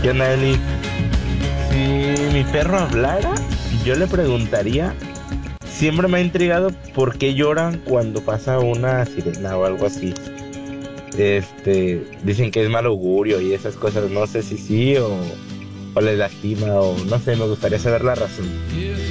¿Qué onda, Eli? Si mi perro hablara, yo le preguntaría, siempre me ha intrigado por qué lloran cuando pasa una sirena o algo así. Dicen que es mal augurio y esas cosas, no sé si sí o les lastima o no sé, me gustaría saber la razón.